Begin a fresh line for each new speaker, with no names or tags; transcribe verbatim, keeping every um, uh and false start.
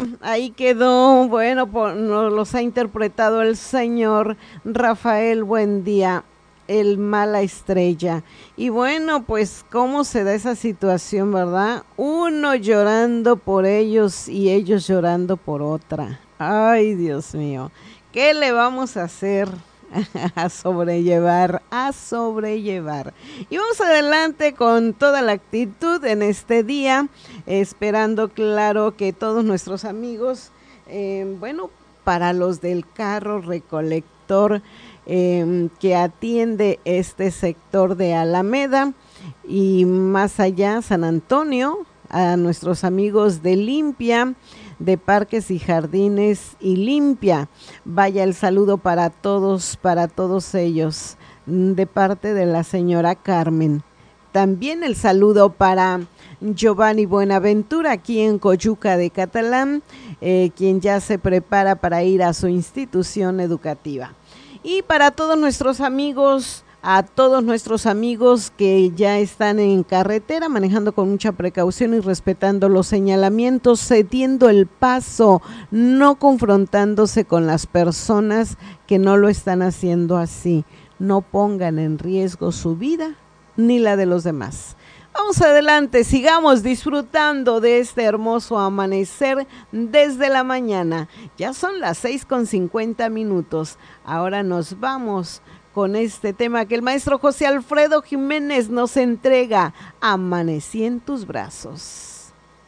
ahí quedó, bueno, por, nos los ha interpretado el señor Rafael Buendía, el mala estrella. Y bueno, pues cómo se da esa situación, ¿verdad? Uno llorando por ellos y ellos llorando por otra. Ay, Dios mío, ¿qué le vamos a hacer? A sobrellevar, a sobrellevar. Y vamos adelante con toda la actitud en este día, esperando, claro, que todos nuestros amigos, eh, bueno, para los del carro recolector eh, que atiende este sector de Alameda y más allá San Antonio, a nuestros amigos de Limpia, de Parques y Jardines y Limpia. Vaya el saludo para todos, para todos ellos, de parte de la señora Carmen. También el saludo para Giovanni Buenaventura, aquí en Coyuca de Catalán, eh, quien ya se prepara para ir a su institución educativa. Y para todos nuestros amigos, a todos nuestros amigos que ya están en carretera, manejando con mucha precaución y respetando los señalamientos, cediendo el paso, no confrontándose con las personas que no lo están haciendo así. No pongan en riesgo su vida ni la de los demás. Vamos adelante, sigamos disfrutando de este hermoso amanecer desde la mañana. Ya son las seis con cincuenta minutos. Ahora nos vamos con este tema que el maestro José Alfredo Jiménez nos entrega. Amanecí en tus brazos.